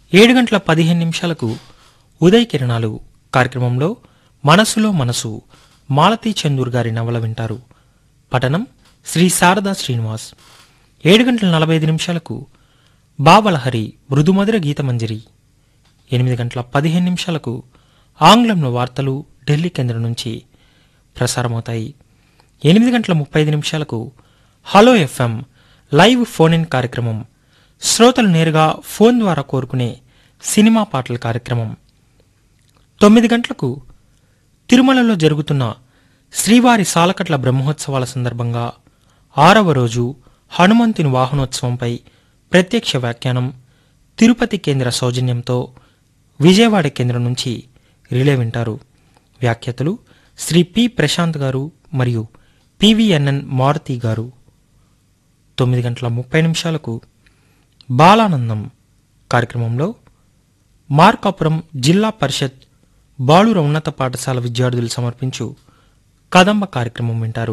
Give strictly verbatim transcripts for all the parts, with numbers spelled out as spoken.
ఏడు గంటల పదిహేను నిమిషాలకు ఉదయ కిరణాలు కార్యక్రమంలో మనసులో మనసు మాలతీ చందూర్ గారి నవల వింటారు. పఠనం శ్రీ శారదా శ్రీనివాస్. ఏడు గంటల నలభై ఐదు నిమిషాలకు బావలహరి మృదుమధుర గీతమంజరి. ఎనిమిది గంటల పదిహేను నిమిషాలకు ఆంగ్లంలో వార్తలు ఢిల్లీ కేంద్రం నుంచి ప్రసారమవుతాయి. ఎనిమిది గంటల ముప్పై ఐదు నిమిషాలకు hello FM live phone in కార్యక్రమం, శ్రోతలు నేరుగా ఫోన్ ద్వారా కోరుకునే సినిమా పాటల కార్యక్రమం. తొమ్మిది గంటలకు తిరుమలలో జరుగుతున్న శ్రీవారి సాలకట్ల బ్రహ్మోత్సవాల సందర్భంగా ఆరవ రోజు హనుమంతుని వాహనోత్సవంపై ప్రత్యక్ష వ్యాఖ్యానం తిరుపతి కేంద్ర సౌజన్యంతో విజయవాడ కేంద్రం నుంచి రిలే వింటారు. వ్యాఖ్యాతలు శ్రీ పి ప్రశాంత్ గారు మరియు పివిఎన్ఎన్ మారుతి గారు. తొమ్మిది గంటల ముప్పై నిమిషాలకు బాలానందం కార్యక్రమంలో మార్కాపురం జిల్లా పరిషత్ బాలుర ఉన్నత పాఠశాల విద్యార్థులు సమర్పించు కదంబ కార్యక్రమం వింటారు.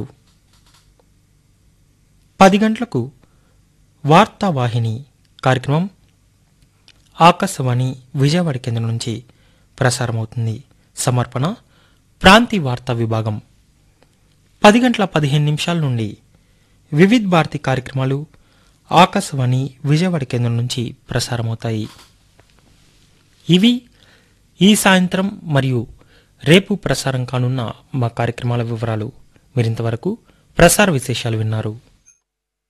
పది గంటలకు వార్తావాహిని కార్యక్రమం ఆకాశవాణి విజయవాడ కేంద్రం నుంచి ప్రసారమవుతుంది. సమర్పణ ప్రాంతీయ వార్తా విభాగం. పది గంటల పదిహేను నిమిషాల నుండి వివిధ్ భారతి కార్యక్రమాలు ఆకాశవాణి విజయవాడ కేంద్రం నుంచి ప్రసారమవుతాయి. ఇవి ఈ సాయంత్రం మరియు రేపు ప్రసారం కానున్న మా కార్యక్రమాల వివరాలు. మీరింతవరకు ప్రసార విశేషాలు విన్నారు.